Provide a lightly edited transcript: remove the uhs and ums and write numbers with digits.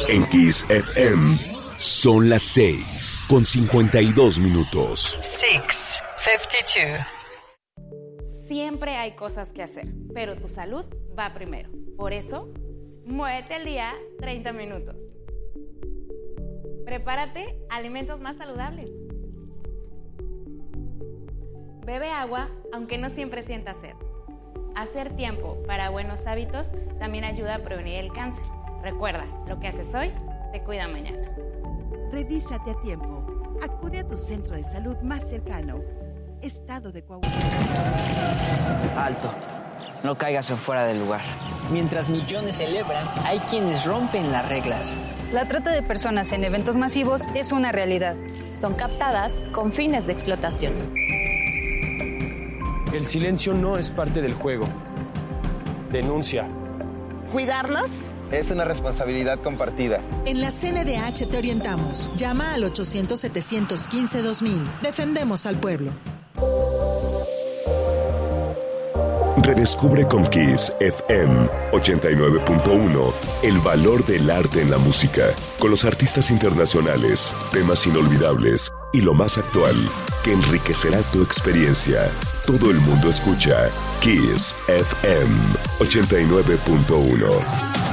En Kiss FM son las 6:52. 6:52. Siempre hay cosas que hacer, pero tu salud va primero. Por eso, muévete al día 30 minutos. Prepárate alimentos más saludables. Bebe agua, aunque no siempre sientas sed. Hacer tiempo para buenos hábitos también ayuda a prevenir el cáncer. Recuerda, lo que haces hoy te cuida mañana. Revísate a tiempo. Acude a tu centro de salud más cercano. Estado de Coahuila. Alto. No caigas en fuera del lugar. Mientras millones celebran, hay quienes rompen las reglas. La trata de personas en eventos masivos es una realidad. Son captadas con fines de explotación. El silencio no es parte del juego. Denuncia. ¿Cuidarnos? Es una responsabilidad compartida. En la CNDH te orientamos. Llama al 800-715-2000. Defendemos al pueblo. Redescubre con Kiss FM 89.1 el valor del arte en la música, con los artistas internacionales, temas inolvidables y lo más actual, que enriquecerá tu experiencia. Todo el mundo escucha Kiss FM 89.1.